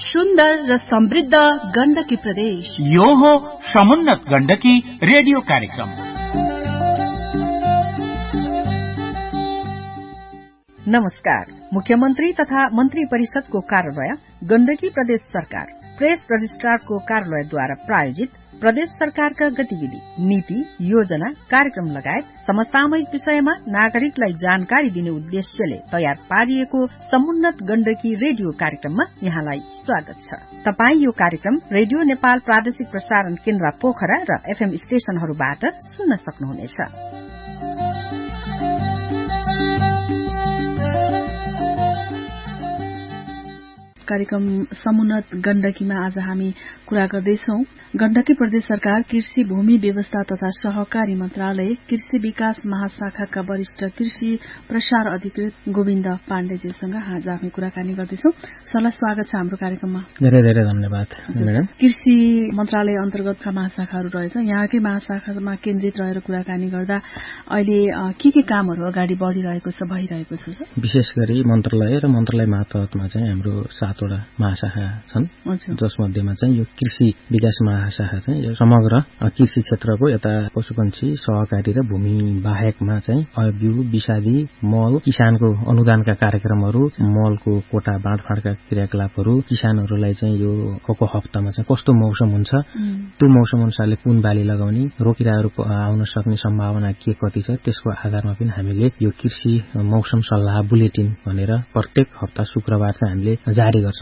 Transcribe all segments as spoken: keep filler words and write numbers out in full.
सुन्दर र समृद्ध गण्डकी प्रदेश। यो हो समुन्नत गण्डकी रेडियो कार्यक्रम। नमस्कार। मुख्यमन्त्री तथा मन्त्री परिषदको कार्यालय गण्डकी प्रदेश सरकार प्रेस रजिस्ट्रारको कार्यालयद्वारा प्रायोजित प्रदेश सरकारका गतिविधि, नीति, योजना, कार्यक्रम लगायत समसामयिक विषयमा नागरिकलाई जानकारी दिने उद्देश्यले तयार पारिएको समुन्नत गण्डकी रेडियो कार्यक्रममा यहाँलाई स्वागत छ। तपाई यो कार्यक्रम रेडियो नेपाल प्रादेशिक प्रसारण केन्द्र पोखरा र एफएम स्टेशनहरूबाट सुन्न सक्नुहुनेछ। कार्यक्रम समुन्नत गण्डकीमा आज हामी कुरा गर्दैछौ गण्डकी प्रदेश सरकार कृषि भूमि व्यवस्था तथा सहकारी मन्त्रालय कृषि विकास महाशाखाका वरिष्ठ कृषि प्रसार अधिकृत गोविन्द पाण्डेजीसँग आज हामी कुराकानी गर्दैछौ। सरलाई स्वागत छ हाम्रो कार्यक्रममा। धेरै धेरै धन्यवाद म्याडम। कृषि मन्त्रालय अन्तर्गतका महाशाखाहरू रहेछ, यहाँकै महाशाखामा केन्द्रित रहेर कुराकानी गर्दा अहिले के के कामहरू अगाडि बढ़िरहेको छ, भइरहेको छ? विशेष गरी मन्त्रालय र मन्त्रालय मातहतमा चाहिँ हाम्रो सातवटा महाशाखा छन्, जसमध्येमा चाहिँ यो कृषि विकास महाशाखा चाहिँ यो समग्र कृषि क्षेत्रको यता पशुपन्छी सहकारी र भूमि बाहेकमा चाहिँ बिउ विषादी मल किसानको अनुदानका कार्यक्रमहरू, मलको कोटा बाँडफाँडका क्रियाकलापहरू, किसानहरूलाई चाहिँ यो अको हप्तामा चाहिँ कस्तो मौसम हुन्छ, त्यो मौसम अनुसारले कुन बाली लगाउने, रोकिराहरू आउन सक्ने सम्भावना के कति छ, त्यसको आधारमा पनि हामीले यो कृषि मौसम सल्लाह बुलेटिन भनेर प्रत्येक हप्ता शुक्रबार चाहिँ हामीले जारी गर्छौं।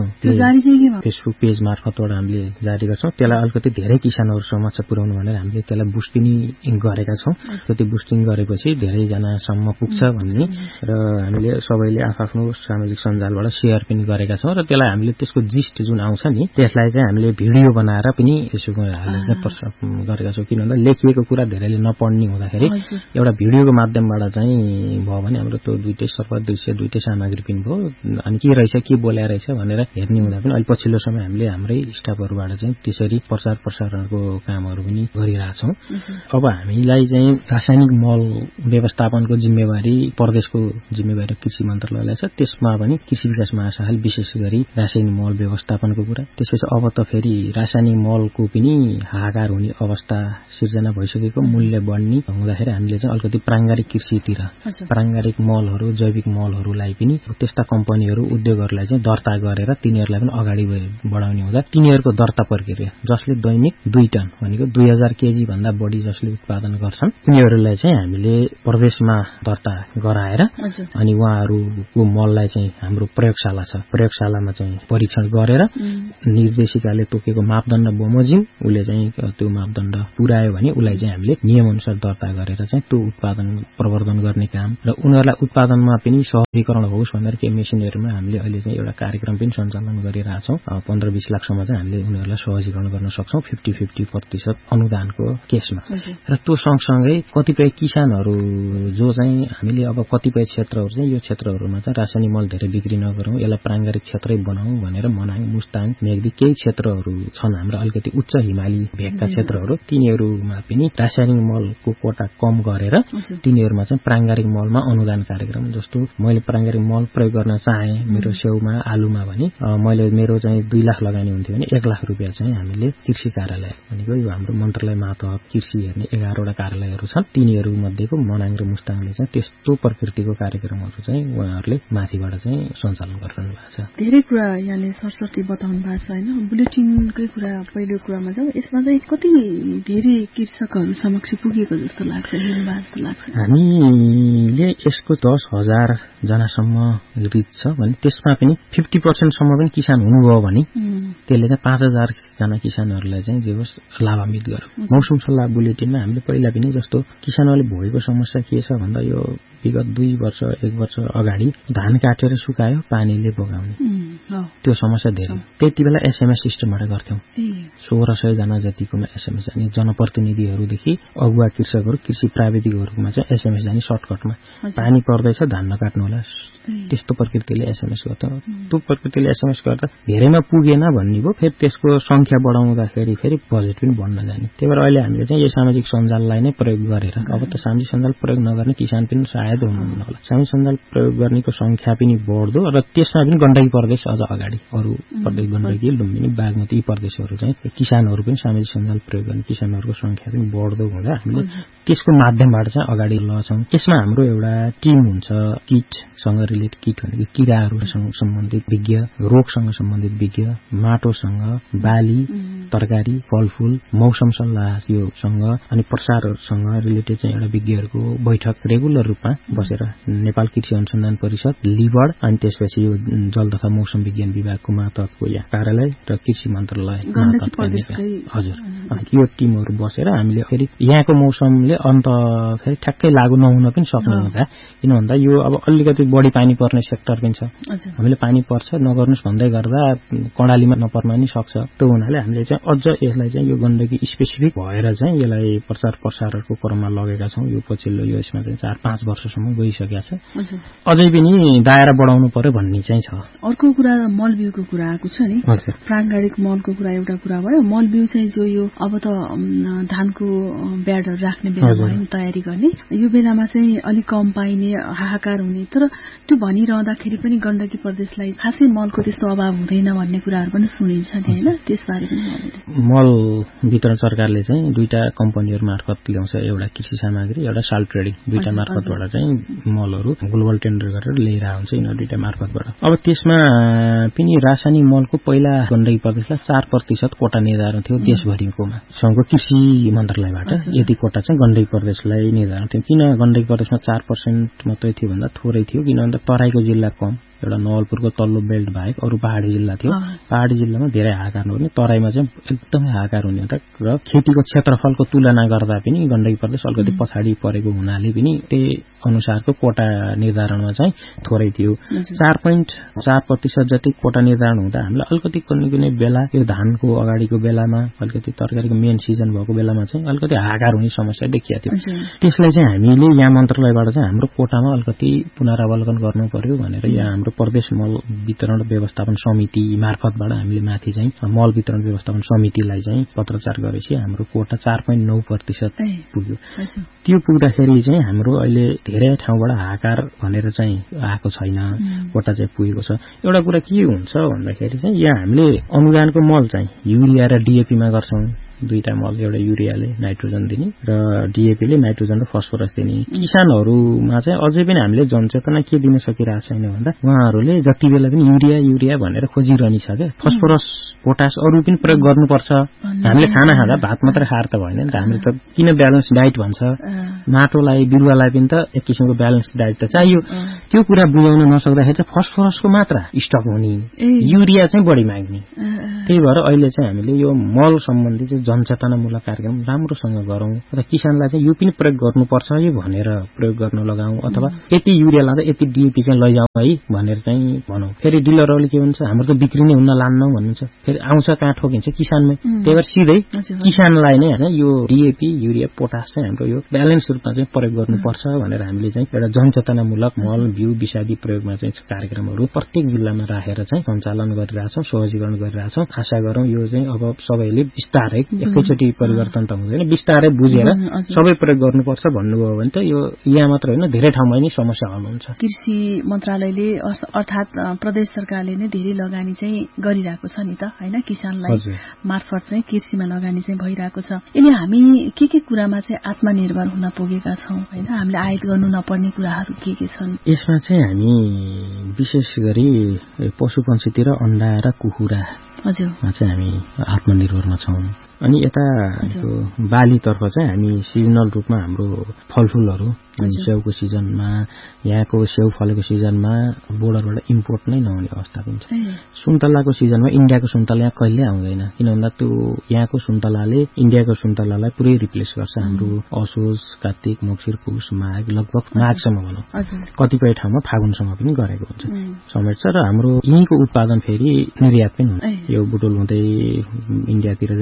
फेसबुक पेज मार्फतबाट हामीले जारी गर्छौं। त्यसलाई अलिकति धेरै किसानहरू समक्ष पुर्याउनु भनेर हामीले त्यसलाई बुस्टिङ गरेका छौं। त्यो बुस्टिङ गरेपछि धेरैजनासम्म पुग्छ भन्ने र हामीले सबैले आफ्नो सामाजिक सञ्जालबाट सेयर पनि गरेका छौं र त्यसलाई हामीले त्यसको जिस्ट जुन आउँछ नि त्यसलाई चाहिँ हामीले भिडियो बनाएर पनि फेसबुकमा हाल्ने प्रस्ताव गरेका छौं। किनभने लेखिएको कुरा धेरैले नपढ्ने हुँदाखेरि एउटा भिडियोको माध्यमबाट चाहिँ भयो भने हाम्रो त्यो दुईटै सर्व दृश्य दुईटै सामग्री पनि भयो, अनि के रहेछ के बोल्या रहेछ भनेर हेर्ने हुँदा पनि अहिले पछिल्लो समय हामीले हाम्रै स्टाफहरूबाट चाहिँ त्यसरी प्रचार प्रसारणको कामहरू पनि गरिरहेछौं। अब हामीलाई चाहिँ रासायनिक मल व्यवस्थापनको जिम्मेवारी प्रदेशको जिम्मेवारी कृषि मन्त्रालयलाई छ। त्यसमा पनि कृषि विकास महाशाखाले विशेष गरी रासायनिक मल व्यवस्थापनको कुरा, त्यसपछि अब त फेरि रासायनिक मलको पनि हाहाकार हुने अवस्था सिर्जना भइसकेको, मूल्य बढ्ने हुँदाखेरि हामीले चाहिँ अलिकति प्राङ्गारिक कृषितिर प्राङ्गारिक मलहरू जैविक मलहरूलाई पनि त्यस्ता कम्पनीहरू उद्योगहरूलाई चाहिँ दर्ता गरेर तिनीहरूलाई पनि अगाडि बढाउने हुँदा तिनीहरूको दर्ता प्रक्रिया जसले दैनिक दुई टन भनेको दुई हजार केजी भन्दा बढी जसले उत्पादन गर्छन् उनीहरूलाई चाहिँ हामीले प्रदेशमा दर्ता गराएर अनि उहाँहरूको मललाई चाहिँ हाम्रो प्रयोगशाला छ, प्रयोगशालामा चाहिँ परीक्षण गरेर निर्देशिकाले तोकेको मापदण्ड बमोजिम उसले चाहिँ त्यो मापदण्ड पुर्यायो भने उसलाई चाहिँ हामीले नियम अनुसार दर्ता गरेर चाहिँ त्यो उत्पादन प्रवर्धन गर्ने काम र उनीहरूलाई उत्पादनमा पनि सहजीकरण होस् भनेर के मेसिनहरूमा हामीले अहिले चाहिँ एउटा कार्यक्रम पनि सञ्चालन गरिरहेछौं। पन्ध्र बीस लाखसम्म चाहिँ हामीले उनीहरूलाई सहजीकरण गर्न सक्छौं फिफ्टी फिफ्टी प्रतिशत अनुदानको केसमा। र त्यो सँगसँगै कतिपय किसानहरू जो चाहिँ हामीले अब कतिपय क्षेत्रहरू चाहिँ यो क्षेत्रहरूमा चाहिँ रासायनिक मल धेरै बिक्री नगरौं, यसलाई प्राङ्गारिक क्षेत्रै बनाऊ भनेर मनाङ, मुस्ताङ, मेगदी केही क्षेत्रहरू छन् हाम्रो अलिकति उच्च हिमाली भेगका क्षेत्रहरू, तिनीहरूमा पनि रासायनिक मलको कोटा कम गरेर तिनीहरूमा चाहिँ प्राङ्गारिक मलमा अनुदान कार्यक्रम, जस्तो मैले प्राङ्गारिक मल प्रयोग गर्न चाहे मेरो स्याउमा आलुमा भने मैले मेरो चाहिँ दुई लाख लगानी हुन्थ्यो भने एक लाख रुपियाँ चाहिँ हामीले कृषि कार्यालय भनेको यो हाम्रो मन्त्रालय मातहत कृषि हेर्ने एघारवटा कार्यालयहरू छन्, तिनीहरू मध्येको मनाङ र मुस्ताङले चाहिँ त्यस्तो प्रकृतिको कार्यक्रमहरू चाहिँ उहाँहरूले माथिबाट चाहिँ सञ्चालन गरिरहनु भएको छ। धेरै कुरा यहाँले सरसर्ती बताउनु भएको छ हैन। बुलेटिनकै कुरा पहिलो कुरामा जाउँ, यसमा चाहिँ कति धेरै कृषकहरू समक्ष पुगेको जस्तो लाग्छ, हेर्नु भएको जस्तो लाग्छ? हामीले यसको दस हजार जनासम्म रिच छ भने त्यसमा पनि फिफ्टी पर्सेन्टसम्म पनि किसान हुनुभयो भने त्यसले चाहिँ पाँच हजार जना किसानहरूलाई चाहिँ जे होस् लाभान्वित गर्यो। मौसम सल्लाह बुलेटिनमा हामीले पहिला पनि जस्तो किसानहरूले भोगेको समस्या के छ भन्दा यो विगत दुई वर्ष एक वर्ष अगाडि धान काटेर सुकायो पानीले बगाउने त्यो समस्या धेरै, त्यति बेला एसएमएस सिस्टमबाट गर्थ्यौं। सोह्र सय जना जतिकोमा एसएमएस जाने, जनप्रतिनिधिहरूदेखि अगुवा कृषकहरू कृषि प्राविधिकहरूमा चाहिँ एसएमएस जाने सर्टकटमा पानी पर्दैछ धान नकाट्नु होला, त्यस्तो प्रकृतिले एसएमएस गर्छ। त्यो प्रकृतिले एसएमएस गर्दा धेरैमा पुगेन भन्ने भयो, फेरि त्यसको संख्या बढाउँदाखेरि फेरि बजेट पनि बढ्न जाने। त्यही भएर अहिले हामीले चाहिँ यो सामाजिक सञ्जाललाई नै प्रयोग गरेर अब त सामाजिक सञ्जाल प्रयोग नगर्ने किसान पनि सायद हुनुहुन्न होला। सामाजिक सञ्जाल प्रयोग गर्नेको संख्या पनि बढ्दो र त्यसमा पनि गण्डकी प्रदेश अझ अगाडि, अरू प्रदेश गण्डकी, लुम्बिनी, बागमती यी प्रदेशहरू चाहिँ किसानहरू पनि सामाजिक सञ्जाल प्रयोग गर्ने किसानहरूको संख्या पनि बढ्दो हुँदा हामीले त्यसको माध्यमबाट चाहिँ अगाडि लछौँ। यसमा हाम्रो एउटा टिम हुन्छ, किटसँग रिलेटेड, किट भनेको किराहरूसँग सम्बन्धित विज्ञ, रोगसँग सम्बन्धित विज्ञ, माटोसँग, बाली, तरकारी, फलफूल, मौसम सल्लाह योसँग अनि प्रसारहरूसँग रिलेटेड चाहिँ एउटा विज्ञहरूको बैठक रेगुलर रूपमा बसेर नेपाल कृषि अनुसन्धान परिषद, लिबड अनि त्यसपछि यो जल तथा मौसम विज्ञान विभागको मातहतको यहाँ कार्यालय र कृषि मन्त्रालय हजुर यो टिमहरू बसेर हामीले फेरि यहाँको मौसमले अन्त फेरि ठ्याक्कै लागू नहुन पनि सक्ने हुँदा, किन भन्दा यो अब अलिकति बढी पानी पर्ने सेक्टर पनि छ, हामीले पानी पर्छ नगर्नुहोस् भन्दै गर्दा कर्णालीमा नपर्न नि सक्छ। त्यो हुनाले हामीले चाहिँ अझ यसलाई चाहिँ यो गण्डकी स्पेसिफिक भएर चाहिँ यसलाई प्रचार प्रसारहरूको क्रममा लगेका छौँ। यो पछिल्लो यो यसमा चाहिँ चार पाँच वर्षसम्म गइसकेका छ, अझै पनि दायरा बढाउनु पर्यो भन्ने चाहिँ छ। अर्को कुरा मलबिउको कुरा आएको छ नि, प्राङ्गारिक मलको कुरा एउटा कुरा भयो। मलबिउ चाहिँ जो यो अब त धानको ब्याडहरू राख्ने बेला भयो तयारी गर्ने, यो बेलामा चाहिँ अलिक कम पाइने, हाहाकार हुने, तर त्यो भनिरहँदाखेरि पनि गण्डकी प्रदेशलाई खासै मलको त्यस्तो अभाव हुँदैन भन्ने कुराहरू पनि सुनिन्छ नि होइन, त्यसबारे पनि मल वितरण सरकारले चाहिँ दुईटा कम्पनीहरू मार्फत ल्याउँछ, एउटा कृषि सामग्री एउटा साल ट्रेडिङ, दुईटा मार्फतबाट चाहिँ मलहरू ग्लोबल टेन्डर गरेर ल्याइरहेको हुन्छ यिनीहरू दुईटा मार्फतबाट। अब त्यसमा पनि रासायनिक मलको पहिला गण्डकी प्रदेशलाई चार प्रतिशत कोटा निर्धारण थियो देशभरिकोमा सँगको कृषि मन्त्रालयबाट, यति कोटा चाहिँ गण्डकी प्रदेशलाई निर्धारण थियो। किन गण्डकी प्रदेशमा चार पर्सेन्ट मात्रै थियो भन्दा थोरै थियो, किन भन्दा तराईको जिल्ला कम, एउटा नवलपुरको तल्लो बेल्ट बाहेक अरू पहाडी जिल्ला थियो। पहाडी जिल्लामा धेरै हाहाकार नहुने, तराईमा चाहिँ एकदमै हाहाकार हुने हुन्छ र खेतीको क्षेत्रफलको तुलना गर्दा पनि गण्डकी प्रदेश अलिकति पछाडि परेको हुनाले पनि त्यही अनुसारको कोटा निर्धारणमा चाहिँ थोरै थियो। चार पोइन्ट चार प्रतिशत जति कोटा निर्धारण हुँदा हामीलाई अलिकति कुनै कुनै बेला यो धानको अगाडिको बेलामा अलिकति तरकारीको मेन सिजन भएको बेलामा चाहिँ अलिकति हाहाकार हुने समस्या देखिएको थियो। त्यसलाई चाहिँ हामीले यहाँ मन्त्रालयबाट चाहिँ हाम्रो कोटामा अलिकति पुनरावलोकन गर्नु पर्यो भनेर यहाँ हाम्रो प्रदेश मल वितरण व्यवस्थापन समिति मार्फतबाट हामीले माथि चाहिँ मल वितरण व्यवस्थापन समितिलाई चाहिँ पत्रचार गरेपछि हाम्रो कोटा चार पोइन्ट नौ प्रतिशत पुग्यो। त्यो पुग्दाखेरि चाहिँ हाम्रो अहिले धेरै ठाउँबाट हाहाकार भनेर चाहिँ आएको छैन, कोटा चाहिँ पुगेको छ। एउटा कुरा के हुन्छ भन्दाखेरि चाहिँ यहाँ हामीले अनुदानको मल चाहिँ युरिया र डिएपीमा गर्छौँ, दुईटा मल, एउटा युरियाले नाइट्रोजन दिने र डिएपीले नाइट्रोजन र फस्फोरस दिने। किसानहरूमा चाहिँ अझै पनि हामीले जनचेतना के दिन सकिरहेको छैन भन्दा उहाँहरूले जति बेला पनि युरिया युरिया भनेर खोजिरहने छ क्या, फस्फोरस पोटास अरू पनि प्रयोग गर्नुपर्छ। हामीले खाना खाँदा भात मात्रै खाएर त भएन नि त, हामीले त किन ब्यालेन्स डाइट भन्छ, माटोलाई बिरुवालाई पनि त एक किसिमको ब्यालेन्स डाइट त चाहियो। त्यो कुरा बुझाउन नसक्दाखेरि चाहिँ फस्फोरसको मात्रा स्टक हुने, युरिया चाहिँ बढी माग्ने। त्यही भएर अहिले चाहिँ हामीले यो मल सम्बन्धी चाहिँ जनचेतनामूलक कार्यक्रम राम्रोसँग गरौँ र किसानलाई चाहिँ यो पनि प्रयोग गर्नुपर्छ यो भनेर प्रयोग गर्न लगाऊ, अथवा यति युरिया लाँदा यति डिएपी चाहिँ लैजाउँ है भनेर चाहिँ भनौँ। फेरि डिलरहरूले के भन्छ, हाम्रो त बिक्री नै हुन्न लान्न भन्नुहुन्छ, फेरि आउँछ कहाँ ठोकिन्छ किसानमै। त्यही भएर सिधै किसानलाई नै होइन यो डिएपी युरिया पोटास चाहिँ हाम्रो यो ब्यालेन्स रूपमा चाहिँ प्रयोग गर्नुपर्छ भनेर हामीले चाहिँ एउटा जनचेतनामूलक मल बिउ विषादी प्रयोगमा चाहिँ कार्यक्रमहरू प्रत्येक जिल्लामा राखेर चाहिँ सञ्चालन गरिरहेछौँ, सहजीकरण गरिरहेछौँ। आशा गरौँ यो चाहिँ अब सबैले बिस्तारै एकैचोटि परिवर्तन त हुँदैन, बिस्तारै बुझेर सबै प्रयोग गर्नुपर्छ भन्नुभयो भने त यो यहाँ मात्र होइन धेरै ठाउँमा नै समस्या हल हुन्छ। कृषि मन्त्रालयले अर्थात् प्रदेश सरकारले नै धेरै लगानी चाहिँ गरिरहेको छ नि त होइन, किसानलाई मार्फत चाहिँ कृषिमा लगानी चाहिँ भइरहेको छ। यसले हामी के के कुरामा चाहिँ आत्मनिर्भर हुन पुगेका छौँ होइन, हामीले आयात गर्नु नपर्ने कुराहरू के के छन्? यसमा चाहिँ हामी विशेष गरी पशुपन्छीतिर अन्डा र कुखुरा हजुरमा चाहिँ हामी आत्मनिर्भरमा छौँ। अनि यता बालीतर्फ चाहिँ हामी सिजनल रूपमा हाम्रो फलफुलहरू स्याउको सिजनमा, यहाँको स्याउ फलेको सिजनमा बोर्डरबाट इम्पोर्ट नै नहुने अवस्था पनि छ। सुन्तलाको सिजनमा इन्डियाको सुन्तला यहाँ कहिले आउँदैन, किन भन्दा त्यो यहाँको सुन्तलाले इन्डियाको सुन्तलालाई पुरै रिप्लेस गर्छ। हाम्रो असोज, कार्तिक, मक्सिर, पुस, माघ, लगभग माघसम्म भनौँ, कतिपय ठाउँमा फागुनसम्म पनि गरेको हुन्छ समेट्छ। र हाम्रो यहीँको उत्पादन फेरि निर्यात पनि हुन्छ, यो बुटोल हुँदै इन्डियातिर जाने,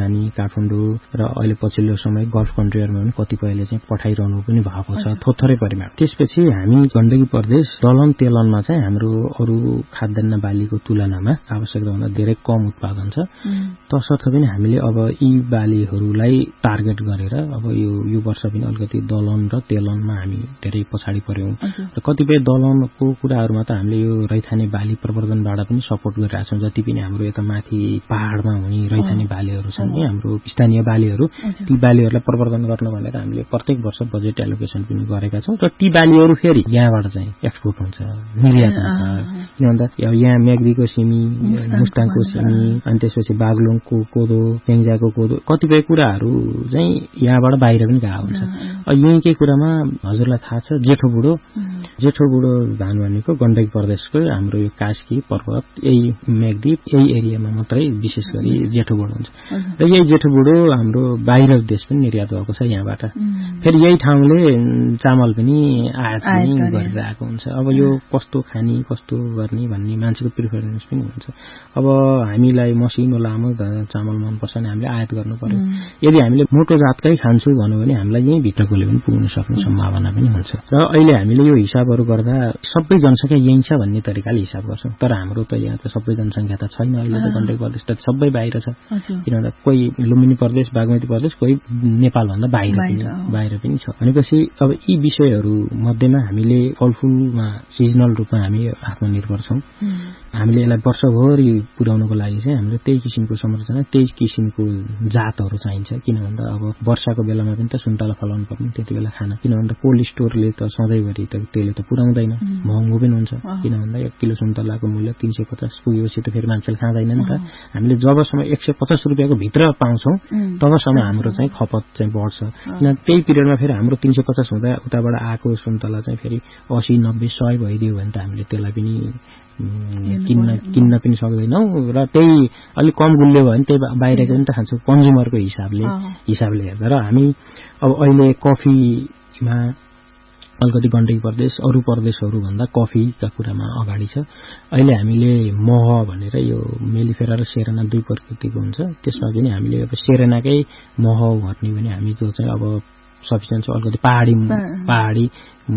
काठमाडौँ र अहिले पछिल्लो समय गल्फ कन्ट्रीहरूमा पनि कतिपयले चाहिँ पठाइरहनु पनि भएको छ थोथोरै परिमाण। त्यसपछि हामी गण्डकी प्रदेश दलहन तेलहनमा चाहिँ हाम्रो अरू खाद्यान्न बालीको तुलनामा आवश्यकताभन्दा धेरै कम उत्पादन छ। तसर्थ पनि हामीले अब यी बालीहरूलाई टार्गेट गरेर अब यो यो वर्ष पनि अलिकति दलहन र तेलहनमा हामी धेरै पछाडि पर्यौं र कतिपय दलहनको कुराहरूमा त हामीले यो रैथाने बाली प्रवर्धनबाट पनि सपोर्ट गरिरहेका छौं। जति पनि हाम्रो यता माथि पहाडमा हुने रैथाने बालीहरू छन् नि हाम्रो स्थानीय बालीहरू, ती बालीहरूलाई प्रवर्धन गर्न भनेर हामीले प्रत्येक वर्ष बजेट एलोकेसन पनि गरेका छौं र ती बालीहरू फेरि यहाँबाट चाहिँ एक्सपोर्ट हुन्छ, निर्यात हुन्छ। किन भन्दा यहाँ मेग्दीको सिमी, मुस्ताङको सिमी, अनि त्यसपछि बागलुङको कोदो, फेङ्जाको कोदो, कतिपय कुराहरू चाहिँ यहाँबाट बाहिर पनि गएको हुन्छ। यहीँकै कुरामा हजुरलाई थाहा छ जेठो बुढो जेठो बुढो धान भनेको गण्डकी प्रदेशको हाम्रो यो कास्की पर्वत यही मेग्दी यही एरियामा मात्रै विशेष गरी जेठो बुढो हुन्छ र यही जेठो बुढो हाम्रो बाहिर देश पनि निर्यात भएको छ यहाँबाट। फेरि यही ठाउँले चामल पनि आयात पनि गरिरहेको हुन्छ। अब यो कस्तो खाने कस्तो गर्ने भन्ने मान्छेको प्रिफरेन्स पनि हुन्छ। अब हामीलाई मसिनो लामो चामल मनपर्छ भने हामीले आयात गर्नु पर्यो। यदि हामीले मोटो जातकै खान्छु भन्यो भने हामीलाई यही भित्रकोले पनि पुग्न सक्ने सम्भावना पनि हुन्छ। र अहिले हामीले यो हिसाबहरू गर्दा सबै जनसङ्ख्या यही छ भन्ने तरिकाले हिसाब गर्छौं। तर हाम्रो त यहाँ त सबै जनसङ्ख्या त छैन। अहिले त गण्डकी प्रदेश त सबै बाहिर छ। किनभने कोही लुम्बिनी प्रदेश, बागमती प्रदेश, कोही नेपालभन्दा बाहिर पनि बाहिर पनि छ। भनेपछि अब यी विषयहरू मध्येमा हामीले फलफुलमा सिजनल रूपमा हामी आत्मनिर्भर छौं। हामीले यसलाई वर्षभरि पुर्याउनको लागि चाहिँ हामीले त्यही किसिमको संरचना, त्यही किसिमको जातहरू चाहिन्छ। किन भन्दा अब वर्षाको बेलामा पनि त सुन्तला फलाउनु पर्ने त्यति बेला खान। किन भन्दा कोल्ड स्टोरले त सधैँभरि त त्यसले त पुर्याउँदैन, महँगो पनि हुन्छ। किन भन्दा एक किलो सुन्तलाको मूल्य तीन सय पचास पुगेपछि त फेरि मान्छेले खाँदैन नि त। हामीले जबसम्म एक सय पचास रुपियाँको भित्र पाउँछौँ तबसम्म हाम्रो चाहिँ खपत चाहिँ बढ्छ। किन त्यही पिरियडमा फेरि हाम्रो तीन सय पचास हुँदा उताबाट आएको सुन्तला चाहिँ फेरि असी नब्बे सय भइदियो भने त हामीले त्यसलाई पनि किन्न किन्न पनि सक्दैनौँ र त्यही अलिक कम गुल्यो भयो भने त्यही बाहिरको पनि त खान्छौँ कन्ज्युमरको हिसाबले हिसाबले हेर्दा। र हामी अब अहिले कफीमा अलिकति गण्डकी प्रदेश अरू प्रदेशहरू भन्दा कफीका कुरामा अगाडि छ। अहिले हामीले मह भनेर यो मेलिफेरा र सेरेना दुई प्रकृतिको हुन्छ। त्यसमा पनि हामीले अब सेरेनाकै मह भर्ने भने हामी जो चाहिँ अब सफिसियन्ट छ अलिकति पहाडी पहाडी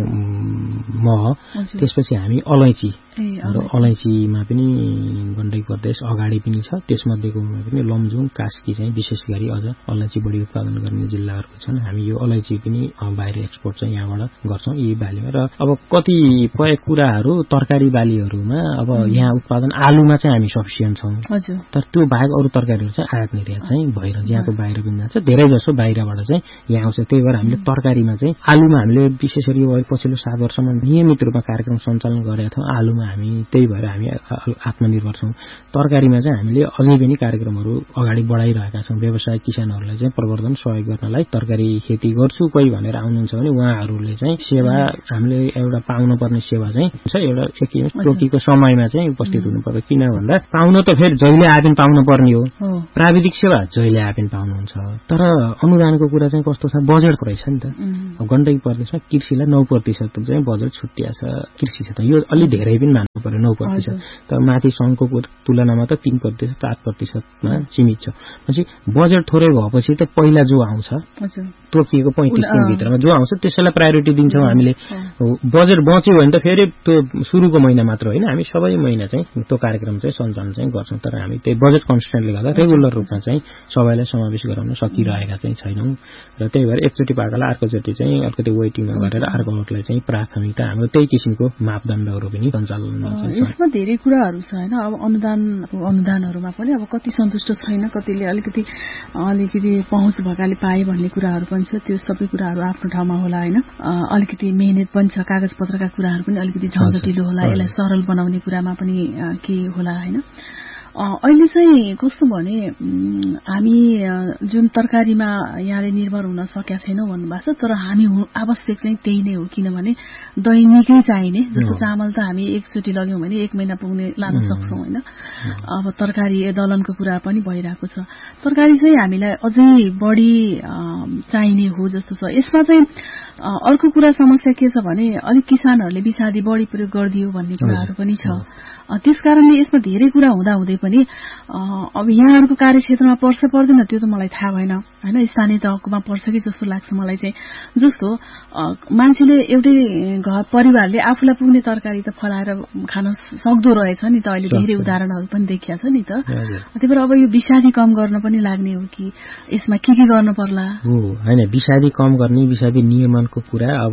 मह। त्यसपछि हामी अलैँची र अलैँचीमा पनि गण्डकी प्रदेश अगाडि पनि छ। त्यसमध्येको पनि लमजुङ, कास्की चाहिँ विशेष गरी अझ अलैँची बढी उत्पादन गर्ने जिल्लाहरू छन्। हामी यो अलैँची पनि बाहिर एक्सपोर्ट चाहिँ यहाँबाट गर्छौँ यी बालीमा। र अब कतिपय कुराहरू तरकारी बालीहरूमा अब यहाँ उत्पादन आलुमा चाहिँ हामी सफिसियन्ट छौँ। तर त्यो बाहेक अरू तरकारीहरू चाहिँ आयात निर्यात चाहिँ भएर यहाँको बाहिर पनि जान्छ। धेरै जसो बाहिरबाट चाहिँ यहाँ आउँछ। त्यही भएर हामीले तरकारीमा चाहिँ आलुमा हामीले विशेष गरी पछिल्लो सात वर्षमा नियमित रूपमा कार्यक्रम सञ्चालन गरेका थियौँ आलुमा हामी। त्यही भएर हामी आत्मनिर्भर छौँ। तरकारीमा चाहिँ हामीले अझै पनि कार्यक्रमहरू अगाडि बढाइरहेका छौँ। व्यवसायिक किसानहरूलाई चाहिँ प्रवर्धन सहयोग गर्नलाई तरकारी खेती गर्छु कोही भनेर आउनुहुन्छ भने उहाँहरूले चाहिँ सेवा हामीले एउटा पाउन पर्ने सेवा चाहिँ छ एउटा एक टोकीको समयमा चाहिँ उपस्थित हुनुपर्छ। किन भन्दा पाउन त फेरि जहिले आए पनि पाउन पर्ने हो। प्राविधिक सेवा जहिले आए पनि पाउनुहुन्छ। तर अनुदानको कुरा चाहिँ कस्तो छ बजेट रहेछ नि त। गण्डकी प्रदेशमा कृषिलाई नौ प्रतिशत चाहिँ बजेट छुट्टिया छ कृषि क्षेत्र। यो अलि धेरै पनि मान्नु पर्यो नौ प्रतिशत। तर माथि सङ्घको तुलनामा त तीन प्रतिशत आठ प्रतिशतमा सीमित छ। पछि बजेट थोरै भएपछि त पहिला जो आउँछ तोकिएको पैँतिस दिनभित्रमा जो आउँछ त्यसैलाई प्रायोरिटी दिन्छौँ हामीले। बजेट बच्यो भने त फेरि त्यो सुरुको महिना मात्र होइन हामी सबै महिना चाहिँ त्यो कार्यक्रम चाहिँ सञ्चालन चाहिँ गर्छौँ। तर हामी त्यही बजेट कन्स्टेन्टले गर्दा रेगुलर रूपमा चाहिँ सबैलाई समावेश गराउन सकिरहेका चाहिँ छैनौँ। र त्यही भएर एकचोटि पाएकालाई अर्कोचोटि चाहिँ अलिकति वेटिङमा गरेर अर्कोलाई चाहिँ प्राथमिकता हाम्रो त्यही किसिमको मापदण्डहरू पनि सञ्चालनमा छ। यसमा धेरै कुराहरू छ होइन। अब अनुदान अनुदानहरूमा पनि अब कति सन्तुष्ट छैन, कतिले अलिकति अलिकति पहुँच भएकाले पाए भन्ने कुराहरू पनि छ। त्यो सबै कुराहरू आफ्नो ठाउँमा होला होइन। अलिकति मेहनत पनि छ, कागज पत्रका कुराहरू पनि अलिकति झन्झटिलो होला, यसलाई सरल बनाउने कुरामा पनि के होला होइन। अहिले चाहिँ कस्तो भने हामी जुन तरकारीमा यहाँले निर्भर हुन सकेका छैनौँ भन्नुभएको छ। तर हामी आवश्यक चाहिँ त्यही नै हो। किनभने दैनिकै चाहिने जस्तो चामल त हामी एकचोटि लग्यौँ भने एक महिना पुग्ने लान सक्छौँ होइन। अब तरकारी दलनको कुरा पनि भइरहेको छ। तरकारी चाहिँ हामीलाई अझै बढी चाहिने हो जस्तो छ। यसमा चाहिँ अर्को कुरा समस्या के छ भने अलिक किसानहरूले विषादी बढी प्रयोग गरिदियो भन्ने कुराहरू पनि छ। त्यसकारणले यसमा धेरै कुरा हुँदा हुँदै पनि पनि अब यहाँहरूको कार्यक्षेत्रमा पर्छ पर्दैन त्यो त मलाई थाहा भएन हैन, स्थानीय तहमा पर्छ कि जस्तो लाग्छ मलाई चाहिँ। जस्तो मान्छेले एउटै घर परिवारले आफूलाई पुग्ने तरकारी त फलाएर खान सक्दो रहेछ नि त, अहिले धेरै उदाहरणहरू पनि देखिया छ नि त। त्यही भएर अब यो विषादी कम गर्न पनि लाग्ने हो कि यसमा के के गर्न पर्ला? हो हैन, विषादी कम गर्ने, विषादी नियमनको कुरा अब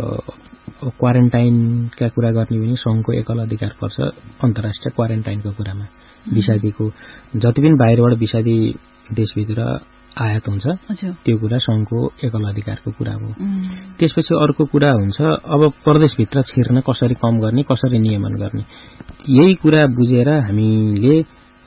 क्वारेन्टाइनका कुरा गर्ने पनि संघको एकल अधिकार पर्छ अन्तर्राष्ट्रिय क्वारेन्टाइनको कुरामा। विषादीको जति पनि बाहिरबाट विषादी देशभित्र आयात हुन्छ त्यो कुरा संघको एकल अधिकारको कुरा हो। त्यसपछि अर्को कुरा हुन्छ अब प्रदेशभित्र छिर्न कसरी कम गर्ने, कसरी नियमन गर्ने। यही कुरा बुझेर हामीले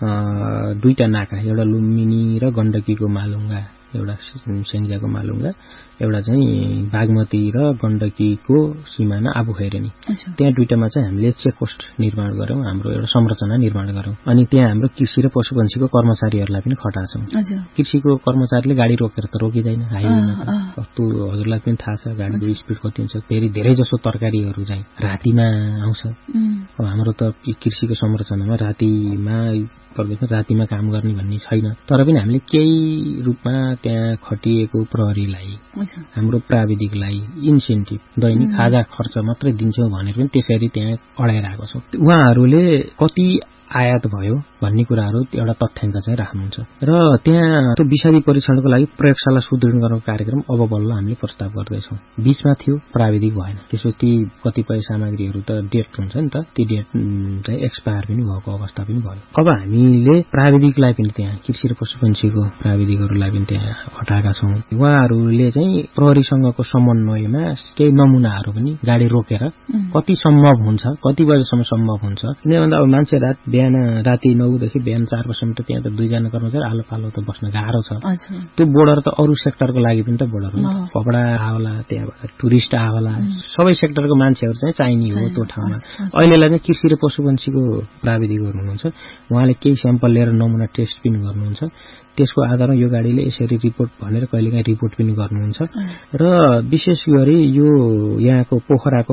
दुईटा नाका, एउटा लुम्बिनी र गण्डकीको मालुङ्गा, एउटा सेङ्जाको मालुङ्गा, एउटा चाहिँ बागमती र गण्डकीको सिमाना आबुखैरेनी, त्यहाँ दुईटामा चाहिँ हामीले चेकपोस्ट निर्माण गर्यौं, हाम्रो एउटा संरचना निर्माण गर्यौं। अनि त्यहाँ हाम्रो कृषि र पशुपन्छीको कर्मचारीहरूलाई पनि खटाछौं। कृषिको कर्मचारीले गाडी रोकेर त रोकिँदैन हाइवेमा, कस्तो हजुरलाई पनि थाहा छ गाडीको स्पिड कति हुन्छ। फेरि धेरै जसो तरकारीहरू चाहिँ रातिमा आउँछ। हाम्रो त कृषिको संरचनामा रातिमा रातिमा काम गर्ने भन्ने छैन, तर पनि हामीले केही रूपमा त्यहाँ खटिएको प्रहरीलाई, हाम्रो प्राविधिकलाई इन्सेन्टिभ दैनिक खाजा खर्च मात्रै दिन्छौं भनेर पनि त्यसरी त्यहाँ अडाइरहेको छौं। उहाँहरूले कति आयात भयो भन्ने कुराहरू एउटा तथ्याङ्क चाहिँ राख्नुहुन्छ। र त्यहाँ त्यो विषादी परीक्षणको लागि प्रयोगशाला सुदृढ गर्नको कार्यक्रम अब बल्ल हामीले प्रस्ताव गर्दैछौँ। बीचमा थियो, प्राविधिक भएन। त्यसपछि कतिपय सामग्रीहरू त डेट हुन्छ नि त, ती डेट चाहिँ एक्सपायर पनि भएको अवस्था पनि भयो। अब हामीले प्राविधिकलाई पनि त्यहाँ कृषि र पशुपन्छीको प्राविधिकहरूलाई पनि त्यहाँ हटाएका छौँ। उहाँहरूले चाहिँ प्रहरीसँगको समन्वयमा केही नमुनाहरू पनि गाडी रोकेर कति सम्भव हुन्छ, कति बजेसम्म सम्भव हुन्छ, किन भन्दा अब मान्छे रात बिहान राति नौदेखि बिहान चार बजीसम्म त त्यहाँ त दुईजना कर्मचारी आलो पालो त बस्न गाह्रो छ। त्यो बोर्डर त अरू सेक्टरको लागि पनि त बोर्डर हो, कपडा आवाला, त्यहाँबाट टुरिस्ट आवाला, सबै सेक्टरको मान्छेहरू चाहिँ चाहिने हो त्यो ठाउँमा। अहिलेलाई चाहिँ कृषि र पशुपन्छीको प्राविधिकहरू हुनुहुन्छ, उहाँले केही स्याम्पल लिएर नमुना टेस्ट पनि गर्नुहुन्छ। त्यसको आधारमा यो गाडीले यसरी रिपोर्ट भनेर कहिलेकाहीँ रिपोर्ट पनि गर्नुहुन्छ। र विशेष गरी यो यहाँको पोखराको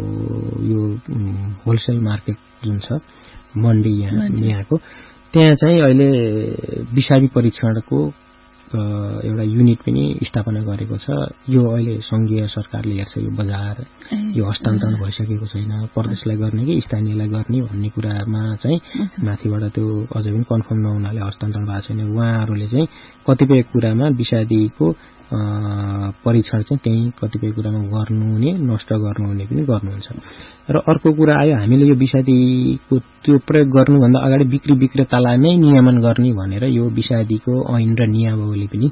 यो होलसेल मार्केट जुन छ, मण्डी यहाँ यहाँको, त्यहाँ चाहिँ अहिले विषादी परीक्षणको एउटा युनिट पनि स्थापना गरेको छ। यो अहिले संघीय सरकारले हेर्छ, यो बजार यो हस्तान्तरण भइसकेको छैन, प्रदेशलाई गर्ने कि स्थानीयलाई गर्ने भन्ने कुरामा चाहिँ माथिबाट त्यो अझै पनि कन्फर्म नहुनाले हस्तान्तरण भएको छैन। उहाँहरूले चाहिँ कतिपय कुरामा विषादीको परीक्षण चाहिँ त्यही कतिपय कुरामा गर्नुहुने, नष्ट गर्नुहुने पनि गर्नुहुन्छ। र अर्को कुरा आयो, हामीले यो विषादीको त्यो प्रयोग गर्नुभन्दा अगाडि बिक्री विक्रेतालाई नै नियमन गर्ने भनेर यो विषादीको ऐन र नियमावली पनि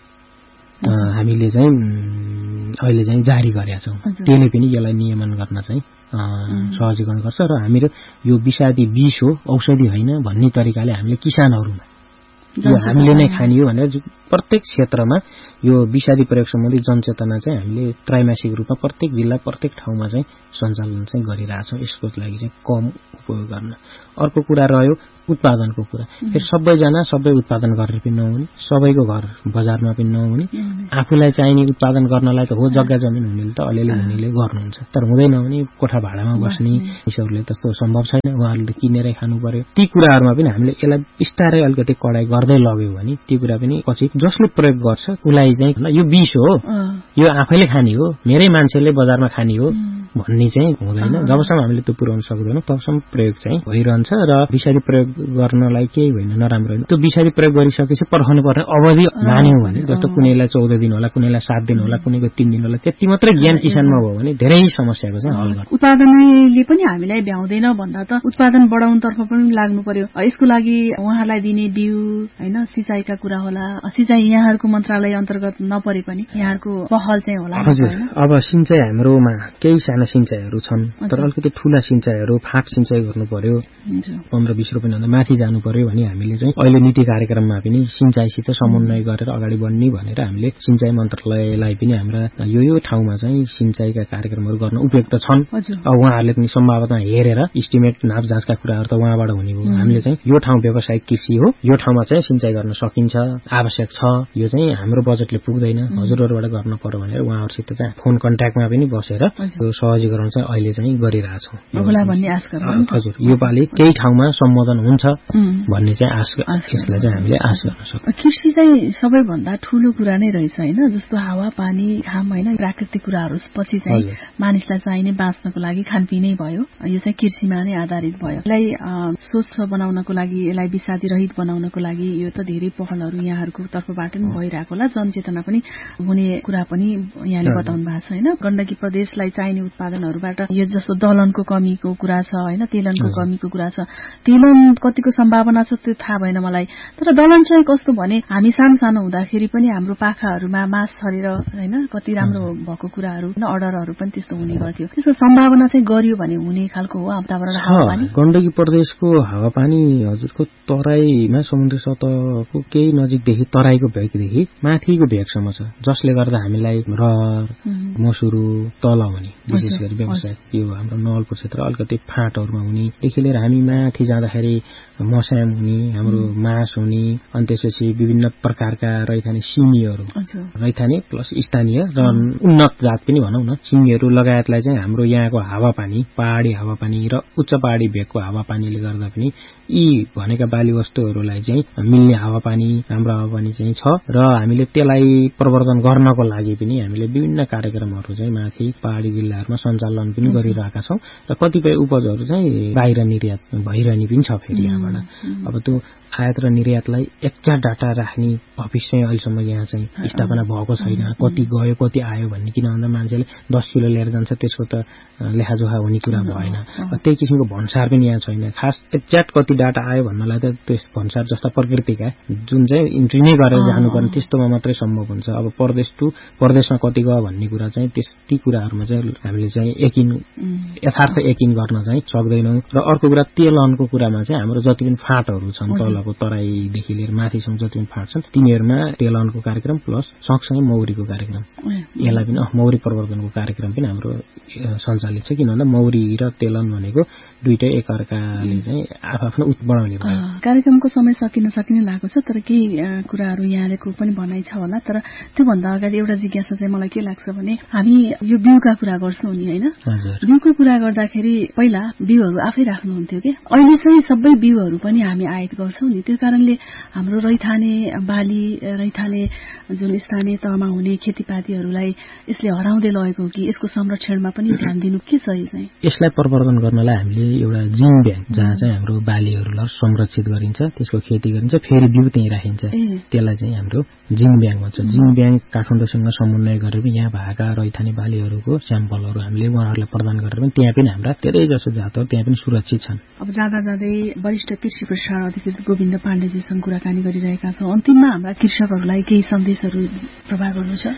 हामीले चाहिँ अहिले चाहिँ जारी गरेका छौँ। त्यसले पनि यसलाई नियमन गर्न चाहिँ सहजीकरण गर्छ। र हामीले यो विषादी विष हो, औषधि होइन भन्ने तरिकाले हामीले किसानहरूमा यो हामीले नै खाने हो भनेर प्रत्येक क्षेत्रमा यो विषादी प्रयोग सम्बन्धी जनचेतना चाहिँ हामीले त्रैमासिक रूपमा प्रत्येक जिल्ला प्रत्येक ठाउँमा चाहिँ सञ्चालन चाहिँ गरिरहेछौँ, यसको लागि चाहिँ कम उपयोग गर्न। अर्को कुरा रह्यो उत्पादनको कुरा। फेरि सबैजना सबै उत्पादन गरेर पनि नहुने, सबैको घर बजारमा पनि नहुने, आफूलाई चाहिने उत्पादन गर्नलाई त हो जग्गा जमिन हुनेले त अलिअलि हुनेले गर्नुहुन्छ, तर हुँदै नहुने कोठा भाडामा बस्ने यसहरूले त्यस्तो सम्भव छैन, उहाँहरूले त किनेरै खानु पर्यो। ती कुराहरूमा पनि हामीले यसलाई बिस्तारै अलिकति कडाइ गर्दै लग्यो भने ती कुरा पनि पछि जसले प्रयोग गर्छ उसलाई चाहिँ यो विष हो, यो आफैले खाने हो, मेरै मान्छेले बजारमा खाने हो भन्ने चाहिँ हुँदैन। जबसम्म हामीले त्यो पुर्याउन सक्दैनौँ तबसम्म प्रयोग चाहिँ भइरहन्छ। र विषादी प्रयोग गर्नलाई केही होइन, नराम्रो होइन। त्यो विषादी प्रयोग गरिसकेपछि पर्खनु पर्ने अवधि मान्यौँ भने, जस्तो कुनैलाई चौध दिन होला, कुनैलाई सात दिन होला, कुनैको तीन दिन होला, त्यति मात्रै ज्ञान किसानमा भयो भने धेरै समस्याको चाहिँ हल गर्छ। उत्पादनले पनि हामीलाई भ्याउँदैन भन्दा त उत्पादन बढाउनतर्फ पनि लाग्नु पर्यो। यसको लागि उहाँलाई दिने बिउ होइन, सिँचाइका कुरा होला, सिँचाइ यहाँहरूको मन्त्रालय अन्तर्गत नपरे पनि यहाँहरूको पहल चाहिँ होला। हजुर, अब सिँचाइ हाम्रोमा केही साना सिँचाइहरू छन्, तर अलिकति ठूला सिँचाइहरू फाँट सिँचाइ गर्नु पर्यो, पन्ध्र बिस रुपियाँ भन्दा माथि जानु पर्यो भने हामीले चाहिँ अहिले नीति कार्यक्रममा पनि सिँचाइसित समन्वय गरेर अगाडि बढ्ने भनेर हामीले सिँचाइ मन्त्रालयलाई पनि हाम्रा यो यो ठाउँमा चाहिँ सिँचाइका कार्यक्रमहरू गर्न उपयुक्त छन्। अब उहाँहरूले पनि सम्भावना हेरेर इस्टिमेट नाप जाँचका कुराहरू त उहाँबाट हुने हो। हामीले चाहिँ यो ठाउँ व्यावसायिक कृषि हो, यो ठाउँमा चाहिँ सिँचाइ गर्न सकिन्छ, आवश्यक छ, यो चाहिँ हाम्रो बजेटले पुग्दैन, हजुरहरूबाट गर्न पर्यो भनेर उहाँहरूसित चाहिँ फोन कन्ट्याक्टमा पनि बसेर यो सहजीकरण चाहिँ अहिले चाहिँ गरिरहेछौँ। हजुर, यो पालि केही ठाउँमा सम्बोधन हुन्छ भन्ने चाहिँ आश यसलाई चाहिँ हामीले आश गर्न सक्छौँ। कृषि चाहिँ सबैभन्दा ठूलो कुरा नै रहेछ हैन, जस्तो हावा पानी घाम हैन, प्राकृतिक कुराहरू पछि चाहिँ मानिसलाई चाहिने बाँच्नको लागि खानपिनै भयो, यो चाहिँ कृषिमा नै आधारित भयो। यसलाई स्वच्छ बनाउनको लागि, यसलाई विषादी रहित बनाउनको लागि यो त धेरै पहलहरू यहाँहरूको तर्फबाट पनि भइरहेको होला, जनचेतना पनि हुने कुरा पनि यहाँले बताउनु भएको छ हैन। गण्डकी प्रदेशलाई चाहिने उत्पादनहरूबाट यो जस्तो दलनको कमीको कुरा छ हैन, तेलनको कमीको कुरा छ। तेलन कतिको सम्भावना छ त्यो थाहा भएन मलाई, तर दलन चाहिँ कस्तो भने हामी सानो सानो हुँदाखेरि पनि हाम्रो पाखाहरूमा मास छरेर हैन कति राम्रो भएको कुराहरू न अर्डरहरू पनि त्यस्तो हुने गर्थ्यो। त्यसको सम्भावना चाहिँ गरियो भने हुने खालको हो वातावरण हावापानी। गण्डकी प्रदेशको हावापानी हजुरको तराईमा समुद्र सतहको केही नजिकदेखि तराईको भेगदेखि माथिको भेगसम्म छ, जसले गर्दा हामीलाई रहर मसुरू तल हुने विशेष गरी व्यवसाय यो हाम्रो नवलपुर क्षेत्र अलिकति फाँटहरूमा हुने देखि लिएर हामी माथि जाँदाखेरि मस्याम हुने, हाम्रो मास हुने, अनि त्यसपछि विभिन्न प्रकारका रैथाने सिमीहरू, रैथाने प्लस स्थानीय र उन्नत जात पनि भनौँ न सिमीहरू लगायतलाई चाहिँ हाम्रो यहाँको हावापानी पहाडी हावापानी र उच्च पहाडी भेगको हावापानीले गर्दा पनि यी भनेका बाली वस्तुहरूलाई चाहिँ मिल्ने हावापानी राम्रो हावापानी चाहिँ छ र हामीले त्यसलाई प्रवर्धन गर्नको लागि पनि हामीले विभिन्न कार्यक्रमहरू चाहिँ माथि पहाडी जिल्लाहरूमा सञ्चालन पनि गरिरहेका छौँ र कतिपय उपजहरू चाहिँ बाहिर निर्यात भइरहने पनि छ। फेरि यहाँबाट अब त्यो आयात र निर्यातलाई एक्ज्याक्ट डाटा राख्ने अफिस चाहिँ अहिलेसम्म यहाँ चाहिँ स्थापना भएको छैन। कति गयो कति आयो भन्ने, किन भन्दा मान्छेले दस किलो लिएर जान्छ त्यसको त लेखाजोखा हुने कुरा भएन, त्यही किसिमको भन्सार पनि यहाँ छैन। खास एक्ज्याक्ट कति डाटा आयो भन्नलाई त त्यस भन्सार जस्ता प्रकृतिका जुन चाहिँ इन्ट्री नै गरेर जानुपर्ने त्यस्तोमा मात्रै सम्भव हुन्छ। अब प्रदेश टु प्रदेशमा कति गयो भन्ने कुरा चाहिँ त्यस ती कुराहरूमा चाहिँ हामीले चाहिँ यकिन यथार्थ यकिन गर्न चाहिँ सक्दैनौँ। र अर्को कुरा तेलनको कुरामा चाहिँ हाम्रो जति पनि फाँटहरू छन् तलको तराईदेखि लिएर माथिसम्म जति पनि फाँट छन् तिनीहरूमा तेलनको कार्यक्रम प्लस सँगसँगै मौरीको कार्यक्रम, यसलाई पनि मौरी प्रवर्धनको कार्यक्रम पनि हाम्रो सञ्चालित छ। किन भन्दा मौरी र तेलन भनेको दुईटै एकअर्काले चाहिँ आफ्नो बढाउने भयो। कार्यक्रमको समय सकिन सकिन लागेको छ, तर केही कुराहरू यहाँलेको पनि भनाइ छ होला। तर त्योभन्दा अगाडि एउटा जिज्ञासा चाहिँ मलाई के लाग्छ भने हामी यो बिउका कुरा गर्छौँ नि हैन, बिउको कुरा गर्दाखेरि पहिला बिउहरू आफै राख्नुहुन्थ्यो कि, अहिले चाहिँ सबै बिउहरू पनि हामी आयात गर्छौँ नि। त्यो कारणले हाम्रो रैथाने बाली रैथाने जुन स्थानीय तहमा हुने खेतीपातीहरूलाई यसले हराउँदै लगेको कि यसको संरक्षणमा पनि ध्यान दिनु के छ? चाहिँ यसलाई प्रवर्धन गर्नलाई हामीले एउटा जिन ब्याङ्क जहाँ चाहिँ हाम्रो बालीहरूलाई संरक्षित गरिन्छ, त्यसको खेती गरिन्छ, फेरि बिउ त्यहीँ राखिन्छ, त्यसलाई चाहिँ हाम्रो जिन ब्याङ्क भन्छ। जिन ब्याङ्क काठमाडौँसँग समन्वय गरेर यहाँ भएका रैथाने बालीहरूको स्याम्पलहरू हामीले उहाँहरूलाई प्रदान गरेर पनि त्यहाँ पनि हाम्रा धेरै जसो जातहरू त्यहाँ पनि सुरक्षित छन्। अब जाँदा जाँदै वरिष्ठ कृषि प्रसार अधिकृत गोविन्द पाण्डेजीसँग कुराकानी गरिरहेका छौँ। अन्तिममा हाम्रा कृषकहरूलाई केही सन्देशहरू प्रभाव गर्नु छ?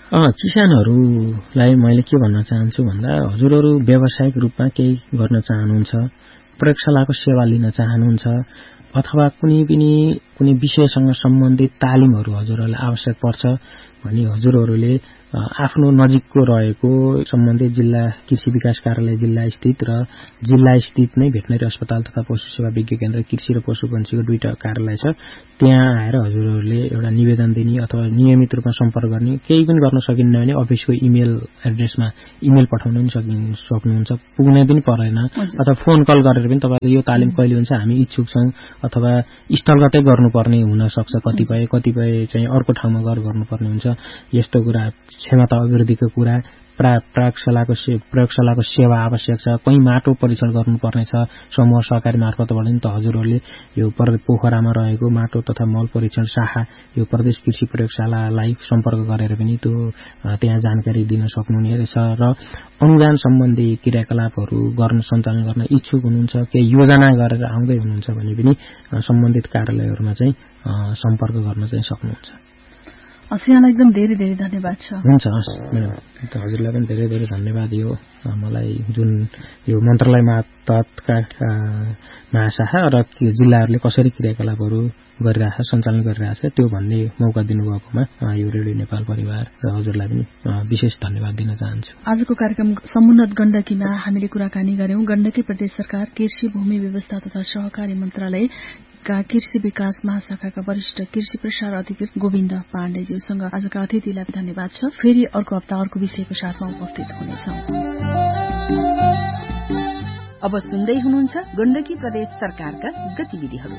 किसानहरूलाई मैले के भन्न चाहन्छु भन्दा हजुरहरू व्यावसायिक रूपमा केही गर्न चाहनुहुन्छ, प्रयोगशालाको सेवा लिन चाहनुहुन्छ अथवा कुनै पनि कुनै विषयसँग सम्बन्धित तालिमहरू हजुरहरूलाई आवश्यक पर्छ भने हजुरहरूले आफ्नो नजिकको रहेको सम्बन्धित जिल्ला कृषि विकास कार्यालय जिल्ला स्थित र जिल्ला स्थित नै भेटनरी अस्पताल तथा पशु सेवा विज्ञ केन्द्र कृषि र पशुपन्छीको दुईटा कार्यालय छ, त्यहाँ आएर हजुरहरूले एउटा निवेदन दिने अथवा नियमित रूपमा सम्पर्क गर्ने। केही पनि गर्न सकिन्न भने अफिसको इमेल एड्रेसमा इमेल पठाउन पनि सकिन् सक्नुहुन्छ, पुग्नै पनि परेन। अथवा फोन कल गरेर पनि तपाईँले यो तालिम कहिले हुन्छ हामी इच्छुक छौँ अथवा स्थलगतै गर्नुपर्ने हुन सक्छ, कतिपय कतिपय चाहिँ अर्को ठाउँमा गएर गर्नुपर्ने हुन्छ। यस्तो कुरा क्षमता अभिवृद्धिको कुरा, प्रयोगशालाको प्रयोगशालाको सेवा आवश्यक छ, कहीँ माटो परीक्षण गर्नुपर्ने छ समूह सहकारी मार्फतबाट नि त हजुरहरूले यो पोखरामा रहेको माटो तथा मल परीक्षण शाखा यो प्रदेश कृषि प्रयोगशालालाई सम्पर्क गरेर पनि त्यो त्यहाँ जानकारी दिन सक्नुहुने रहेछ। र अनुदान सम्बन्धी क्रियाकलापहरू गर्न सञ्चालन गर्न इच्छुक हुनुहुन्छ, केही योजना गरेर आउँदै हुनुहुन्छ भने पनि सम्बन्धित कार्यालयहरूमा चाहिँ सम्पर्क गर्न चाहिँ सक्नुहुन्छ। यहाँलाई एकदम धेरै धेरै धन्यवाद छ। हुन्छ हस् म्याडम, हजुरलाई पनि धेरै धेरै धन्यवाद। यो मलाई जुन यो मन्त्रालय मातहतका महाशाखा र जिल्लाहरूले कसरी क्रियाकलापहरू गरिरहेछ सञ्चालन गरिरहेछ त्यो भन्ने मौका दिनुभएकोमा यो रेडियो नेपाल परिवार र हजुरलाई पनि विशेष धन्यवाद दिन चाहन्छु। आजको कार्यक्रम समुन्नत गण्डकीमा हामीले कुराकानी गर्यौं। गण्डकी प्रदेश सरकार कृषि भूमि व्यवस्था तथा सहकारी मन्त्रालय का कृषि विकास महाशाखाका वरिष्ठ कृषि प्रसार अधिकृत गोविन्द पाण्डेज्यूसँग आजका अतिथिलाई धन्यवाद छ। फेरि अर्को हप्ता अर्को विषयको साथमा उपस्थित हुनेछौं। अब सुन्दै हुनुहुन्छ गण्डकी प्रदेश सरकारका गतिविधिहरू।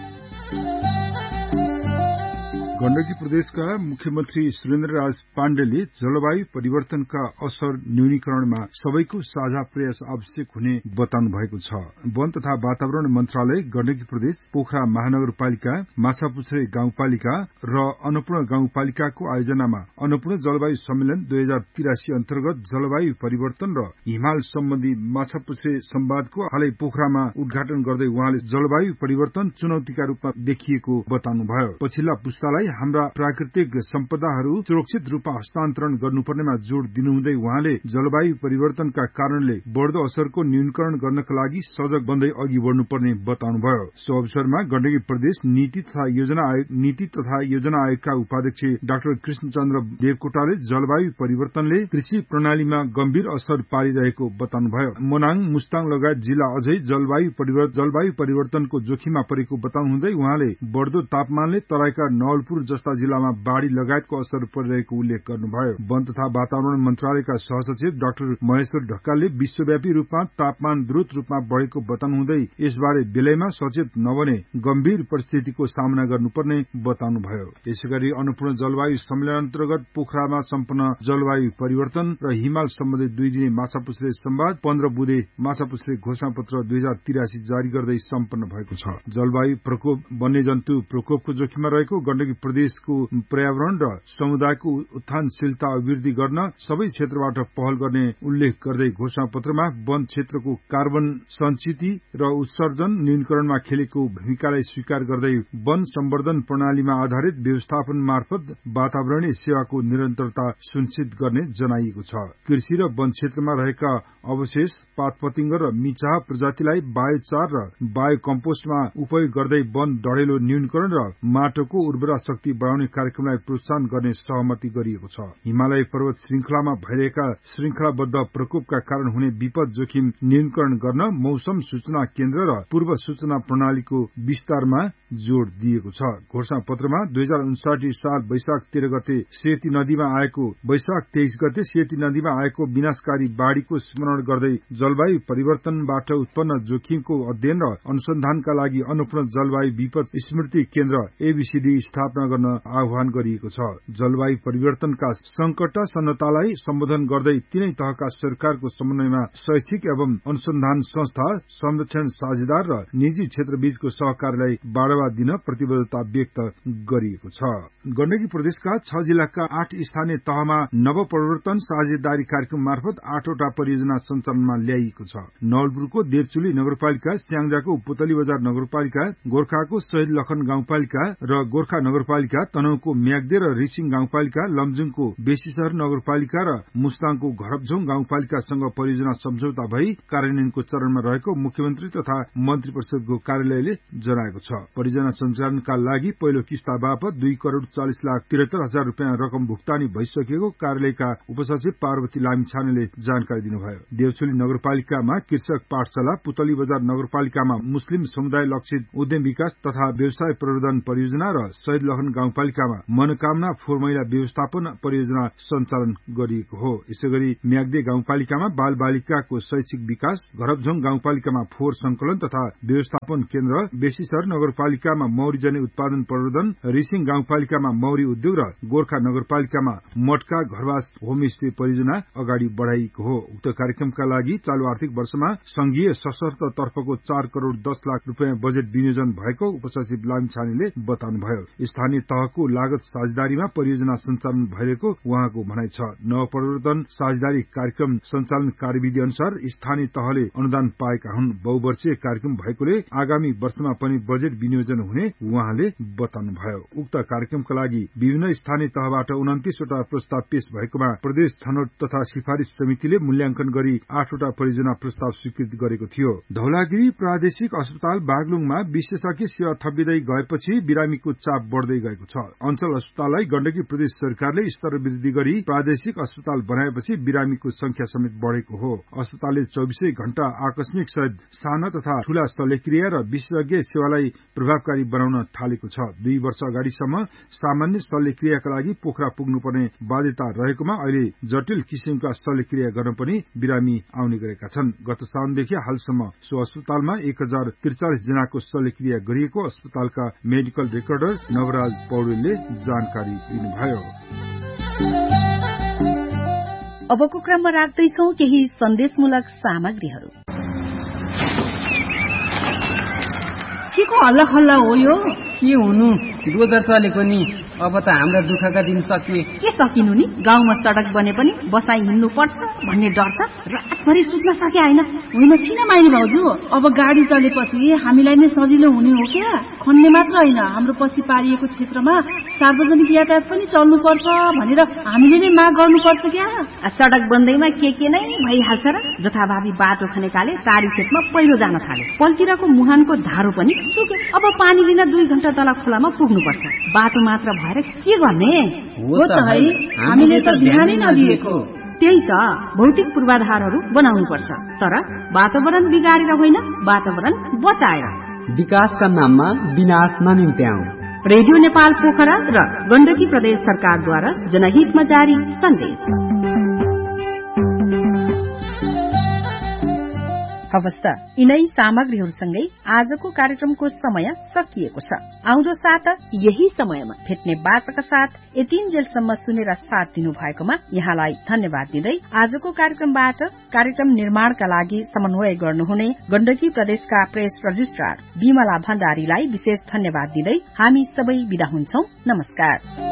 गण्डकी प्रदेशका मुख्यमन्त्री सुरेन्द्र राज पाण्डेले जलवायु परिवर्तनका असर न्यूनीकरणमा सबैको साझा प्रयास आवश्यक हुने बताउनु भएको छ। वन तथा वातावरण मन्त्रालय, गण्डकी प्रदेश, पोखरा महानगरपालिका, माछापुच्छ्रे गाउँपालिका र अन्नपूर्ण गाउँपालिकाको आयोजनामा अन्नपूर्ण जलवायु सम्मेलन दुई हजार तिरासी अन्तर्गत जलवायु परिवर्तन र हिमाल सम्बन्धी माछापुच्छ्रे संवादको हालै पोखरामा उद्घाटन गर्दै उहाँले जलवायु परिवर्तन चुनौतीका रूपमा देखिएको बताउनुभयो। पछिल्ला पुस्तालाई हाम्रा प्राकृतिक सम्पदाहरू सुरक्षित रूपमा हस्तान्तरण गर्नुपर्नेमा जोड़ दिनुहुँदै उहाँले जलवायु परिवर्तनका कारणले बढ्दो असरको न्यूनीकरण गर्नका लागि सजग बन्दै अघि बढ्नुपर्ने बताउनुभयो। सो अवसरमा गण्डकी प्रदेश नीति तथा योजना आयोग नीति तथा योजना आयोगका उपाध्यक्ष डाक्टर कृष्णचन्द्र देवकोटाले जलवायु परिवर्तनले कृषि प्रणालीमा गम्भीर असर पारिरहेको बताउनुभयो। मोनाङ, मुस्ताङ लगायत जिल्ला अझै जलवायु परिवर्तन जलवायु परिवर्तनको जोखिममा परेको बताउनुहुँदै उहाँले बढ्दो तापमानले तराईका नवलपुर जस्ता जिल्लामा बाढ़ी लगायतको असर परिरहेको उल्लेख गर्नुभयो। वन तथा वातावरण मन्त्रालयका सहसचिव डाक्टर महेश्वर ढकालले विश्वव्यापी रूपमा तापमान द्रुत रूपमा बढ़ेको बताउनुहुँदै यसबारे बेलैमा सचेत नबने गम्भीर परिस्थितिको सामना गर्नुपर्ने बताउनुभयो। यसैगरी अन्नपूर्ण जलवायु सम्मेलन अन्तर्गत पोखरामा सम्पन्न जलवायु परिवर्तन र हिमाल सम्बन्धी दुई दिने माछापुच्छ्रे संवाद पन्ध्र बुधे माछापुच्छ्रे घोषणा पत्र दुई हजार तिरासी जारी गर्दै सम्पन्न भएको छ। जलवायु प्रकोप, वन्यजन्तु प्रकोपको जोखिममा रहेको गण्डकी प्रदेशको पर्यावरण र समुदायको उत्थानशीलता अभिवृद्धि गर्न सबै क्षेत्रबाट पहल गर्ने उल्लेख गर्दै घोषणा पत्रमा वन क्षेत्रको कार्बन संचिति र उत्सर्जन न्यूनीकरणमा खेलेको भूमिकालाई स्वीकार गर्दै वन सम्वर्धन प्रणालीमा आधारित व्यवस्थापन मार्फत वातावरणीय सेवाको निरन्तरता सुनिश्चित गर्ने जनाइएको छ। कृषि र वन क्षेत्रमा रहेका अवशेष, पातपतिंग र मिचाह प्रजातिलाई बायोचार र बायो कम्पोस्टमा उपयोग गर्दै वन डढेलो न्यूनीकरण र माटोको उर्वरा शक्ति बढ़ाउने कार्यक्रमलाई प्रोत्साहन गर्ने सहमति गरिएको छ। हिमालय पर्वत श्रृंखलामा भइरहेका श्रृंखलाबद्ध प्रकोपका कारण हुने विपद जोखिम न्यूनीकरण गर्न मौसम सूचना केन्द्र र पूर्व सूचना प्रणालीको विस्तारमा जोड़ दिएको छ। घोषणा पत्रमा दुई हजार उन्साठी साल वैशाख तेह्र गते सेती नदीमा आएको वैशाख तेइस गते सेती नदीमा आएको विनाशकारी बाढ़ीको स्मरण गर्दै जलवायु परिवर्तनबाट उत्पन्न जोखिमको अध्ययन र अनुसन्धानका लागि अन्नपूर्ण जलवायु विपद स्मृति केन्द्र एबीसीडी स्थापना गर्न आह्वान गरिएको छ। जलवायु परिवर्तनका संकटासन्नतालाई सम्बोधन गर्दै तीनै तहका सरकारको समन्वयमा शैक्षिक एवं अनुसन्धान संस्था, संरक्षण साझेदार र निजी क्षेत्रबीचको सहकार्यलाई बढ़ावा दिन प्रतिबद्धता व्यक्त गरिएको छ। गण्डकी प्रदेशका छ जिल्लाका आठ स्थानीय तहमा नवपरिवर्तन साझेदारी कार्यक्रम मार्फत आठवटा परियोजना सञ्चालनमा ल्याइएको छ। नवलपुरको देवचुली नगरपालिका, स्याङ्जाको पुतली बजार नगरपालिका, गोर्खाको शहीद लखन गाउँपालिका र गोर्खा नगरपालिका, तनहुको म्याग्दे र रिसिङ गाउँपालिका, लमजुङको बेसीशहर नगरपालिका र मुस्ताङको घरबझोङ गाउँपालिकासँग परियोजना सम्झौता भई कार्यान्वयनको चरणमा रहेको मुख्यमन्त्री तथा मन्त्री परिषदको कार्यालयले जनाएको छ। परियोजना सञ्चालनका लागि पहिलो किस्ता बापत दुई करोड़ चालिस लाख त्रिहत्तर हजार रूपियाँ रकम भुक्तानी भइसकेको कार्यालयका उपसचिव पार्वती लामिछानेले जानकारी दिनुभयो। देवचुली नगरपालिकामा कृषक पाठशाला, पुतली बजार नगरपालिकामा मुस्लिम समुदाय लक्षित उद्यम विकास तथा व्यवसाय प्रवर्धन परियोजना र शहीद लखन गाउँपालिकामा मनोकामना फोहोर मैला व्यवस्थापन परियोजना सञ्चालन गरिएको हो। यसैगरी म्याग्दे गाउँपालिकामा बाल बालिकाको शैक्षिक विकास, घरबझोङ गाउँपालिकामा फोहोर संकलन तथा व्यवस्थापन केन्द्र, बेसीशहर नगरपालिकामा मौरी जने उत्पादन प्रवर्धन, रिसिङ गाउँपालिकामा मौरी उद्योग र गोर्खा नगरपालिकामा मटका घरवास होमस्टे परियोजना अगाडि बढ़ाइएको हो। उक्त कार्यक्रमका लागि चालू आर्थिक वर्षमा संघीय सशस्त्र तर्फको चार करोड़ दस लाख रूपियाँ बजेट विनियोजन भएको उपसचिव लामिछानेले बताउनुभयो। स्थानीय तहको लागत साझेदारीमा परियोजना सञ्चालन भइरहेको उहाँको भनाइ छ। नवपरिवर्तन साझेदारी कार्यक्रम सञ्चालन कार्यविधि अनुसार स्थानीय तहले अनुदान पाएका हुन्। बहुवर्षीय कार्यक्रम भएकोले आगामी वर्षमा पनि बजेट विनियोजन हुने उहाँले बताउनुभयो। उक्त कार्यक्रमका लागि विभिन्न स्थानीय तहबाट उन्तिसवटा प्रस्ताव पेश भएकोमा प्रदेश छनौट तथा सिफारिश समितिले मूल्याङ्कन गरी आठवटा परियोजना प्रस्ताव स्वीकृत गरेको थियो। धौलागिरी प्रादेशिक अस्पताल बागलुङमा विशेषज्ञ सेवा थपिँदै गएपछि बिरामीको चाप बढ़दै भइगएको छ। अञ्चल अस्पताललाई गण्डकी प्रदेश सरकारले स्तर वृद्धि गरी प्रादेशिक अस्पताल बनाएपछि बिरामीको संख्या समेत बढ़ेको हो। अस्पतालले चौबिसै घण्टा आकस्मिक सहित साना तथा ठूला शल्यक्रिया र विशेषज्ञ सेवालाई प्रभावकारी बनाउन थालेको छ। दुई वर्ष अगाडिसम्म सामान्य शल्यक्रियाका लागि पोखरा पुग्नुपर्ने बाध्यता रहेकोमा अहिले जटिल किसिमका शल्यक्रिया गर्न पनि बिरामी आउने गरेका छन्। गत साउनदेखि हालसम्म सो अस्पतालमा एक हजार त्रिचालिस जनाको शल्यक्रिया गरिएको अस्पतालका मेडिकल रेकर्डर नवराज पौडेलले जानकारी दिनुभयो। अबको क्रममा राख्दैछौ केही सन्देशमूलक सामग्रीहरू। के को हल्ला खल्ला हो यो? के हुनु, रोजर चलेको नि। अब त हाम्रा दुःखका दिन सकिए। के सकिनु नि? गाउँमा सड़क बने पनि बसाई हिँड्नु पर्छ भन्ने डर छ। रातभरि सुत्न सके होइन। होइन किन माइली भाउजू, अब गाडी चलेपछि हामीलाई नै सजिलो हुने हो क्या? खन्ने मात्र होइन, हाम्रो पछि पारिएको क्षेत्रमा सार्वजनिक यातायात पनि चल्नु पर्छ भनेर हामीले नै माग गर्नुपर्छ क्या? सड़क बन्दैमा के के नै भइहाल्छ र। जथाभावी बाटो खनेकाले टारी खेतमा पहिरो जान थाले। पल्तिरको मुहानको धारो पनि सुके। अब पानी लिन दुई घण्टा तल खोलामा पुग्नुपर्छ। बाटो मात्र भएर के गर्ने हो त है, हामीले त ध्यानै नदिएको। त्यही त, भौतिक पूर्वाधारहरू बनाउनु पर्छ, तर वातावरण बिगारेर होइन, वातावरण बचाएर। विकासका नाममा विनाश ननिम्त्याउ। रेडियो नेपाल पोखरा र गण्डकी प्रदेश सरकारद्वारा जनहितमा जारी सन्देश। हवस् त, यिनै सामग्रीहरूसँगै आजको कार्यक्रमको समय सकिएको छ। आउँदो साता यही समयमा भेट्ने बाचाका साथ यतिन्जेलसम्म सुनेर साथ दिनु भएकोमा यहाँलाई धन्यवाद दिँदै आजको कार्यक्रमबाट कार्यक्रम निर्माणका लागि समन्वय गर्नुहुने गण्डकी प्रदेशका प्रेस रजिस्ट्रार विमला भण्डारीलाई विशेष धन्यवाद दिँदै हामी सबै बिदा हुन्छौं। नमस्कार।